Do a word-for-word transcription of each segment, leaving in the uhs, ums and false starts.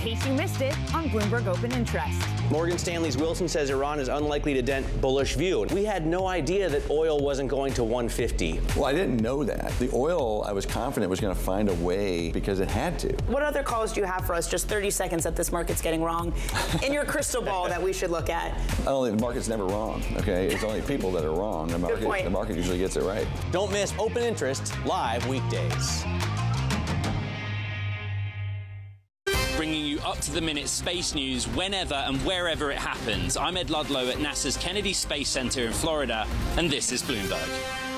case you missed it on Bloomberg Open Interest. Morgan Stanley's Wilson says Iran is unlikely to dent bullish view. We had no idea that oil wasn't going to one fifty. Well, I didn't know that. The oil, I was confident was going to find a way because it had to. What other calls do you have for us? Just thirty seconds that this market's getting wrong in your crystal ball that we should look at. I don't think the market's never wrong, okay? It's only people that are wrong. The market, Good point. The market usually gets it right. Don't miss Open Interest live weekdays. Bringing you up-to-the-minute space news whenever and wherever it happens. I'm Ed Ludlow at NASA's Kennedy Space Center in Florida, and this is Bloomberg.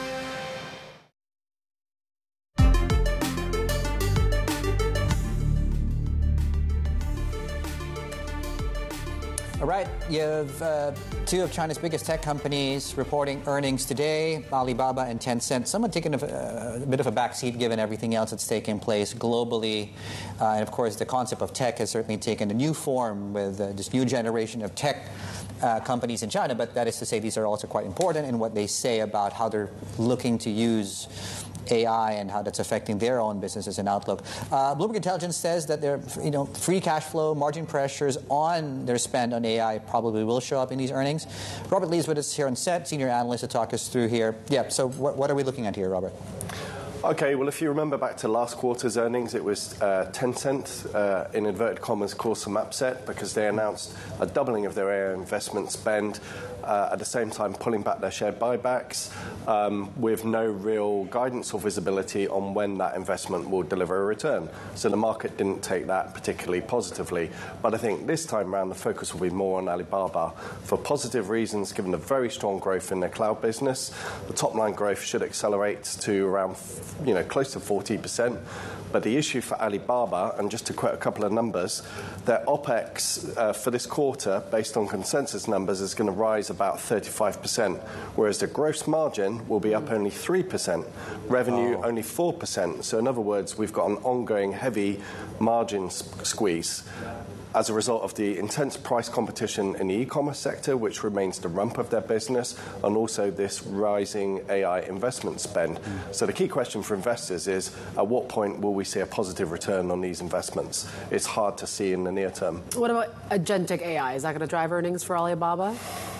All right, you have uh, two of China's biggest tech companies reporting earnings today, Alibaba and Tencent. Someone taking a, a bit of a backseat given everything else that's taking place globally. Uh, and of course, the concept of tech has certainly taken a new form with uh, this new generation of tech uh, companies in China. But that is to say, these are also quite important in what they say about how they're looking to use A I and how that's affecting their own businesses and outlook. Uh, Bloomberg Intelligence says that their, you know, free cash flow, margin pressures on their spend on A I probably will show up in these earnings. Robert Lee is with us here on set, senior analyst to talk us through here. Yeah, so what, what are we looking at here, Robert? Okay, well, if you remember back to last quarter's earnings, it was uh, Tencent, uh, in inverted commas, caused some upset because they announced a doubling of their A I investment spend, uh, at the same time pulling back their share buybacks um, with no real guidance or visibility on when that investment will deliver a return. So the market didn't take that particularly positively. But I think this time around, the focus will be more on Alibaba for positive reasons, given the very strong growth in their cloud business. The top-line growth should accelerate to around you know, close to forty percent. But the issue for Alibaba, and just to quote a couple of numbers, their OPEX uh, for this quarter, based on consensus numbers, is going to rise about thirty-five percent, whereas the gross margin will be up only three percent, revenue oh. only four percent. So in other words, we've got an ongoing heavy margin squeeze as a result of the intense price competition in the e-commerce sector, which remains the rump of their business, and also this rising A I investment spend. Mm. So the key question for investors is, at what point will we see a positive return on these investments? It's hard to see in the near term. What about agentic A I? Is that going to drive earnings for Alibaba?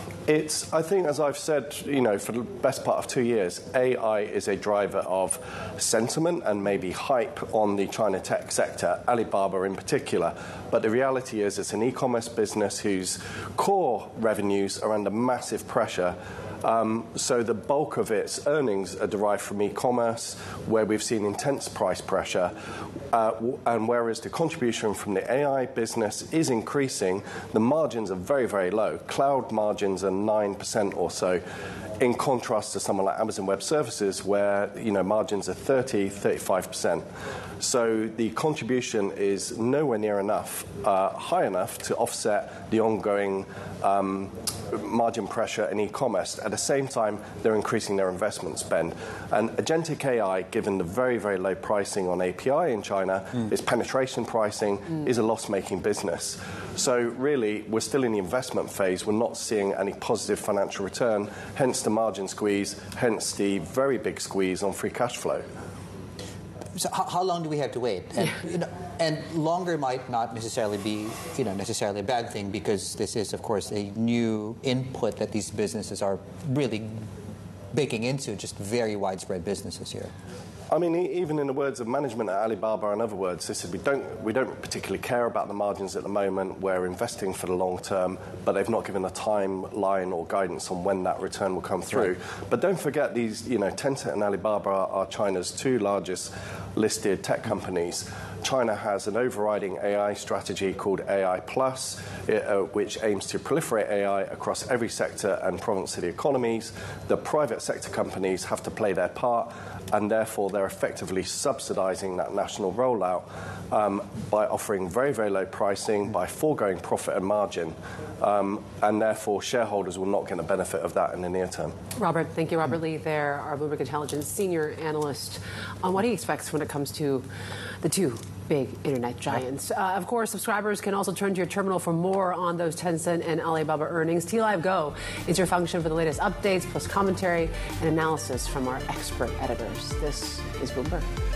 It's, I think, as I've said, you know, for the best part of two years, A I is a driver of sentiment and maybe hype on the China tech sector, Alibaba in particular. But the reality is it's an e-commerce business whose core revenues are under massive pressure. Um, so the bulk of its earnings are derived from e-commerce, where we've seen intense price pressure, uh, and whereas the contribution from the A I business is increasing, the margins are very, very low. Cloud margins are nine percent or so, in contrast to someone like Amazon Web Services, where you know margins are thirty, thirty-five percent. So the contribution is nowhere near enough, uh, high enough to offset the ongoing um, margin pressure in e-commerce. At the same time, they're increasing their investment spend. And agentic A I, given the very, very low pricing on A P I in China, mm. its penetration pricing mm. is a loss-making business. So really, we're still in the investment phase. We're not seeing any positive financial return, hence the margin squeeze, hence the very big squeeze on free cash flow. So how, how long do we have to wait? And, you know, and longer might not necessarily be, you know, necessarily a bad thing, because this is, of course, a new input that these businesses are really baking into, just very widespread businesses here. I mean, even in the words of management at Alibaba, in other words, they said we don't we don't particularly care about the margins at the moment. We're investing for the long term, but they've not given a timeline or guidance on when that return will come through. Right. But don't forget, these, you know, Tencent and Alibaba are, are China's two largest listed tech companies. China has an overriding A I strategy called A I Plus, it, uh, which aims to proliferate A I across every sector and province of the economies. The private sector companies have to play their part, and therefore they're effectively subsidizing that national rollout um, by offering very, very low pricing, by foregoing profit and margin, um, and therefore shareholders will not get the benefit of that in the near term. Robert, thank you. Robert Lee there, our Bloomberg Intelligence senior analyst, on what he expects when it comes to the two big internet giants. Uh, of course, subscribers can also turn to your terminal for more on those Tencent and Alibaba earnings. T Live Go is your function for the latest updates, plus commentary and analysis from our expert editors. This is Bloomberg.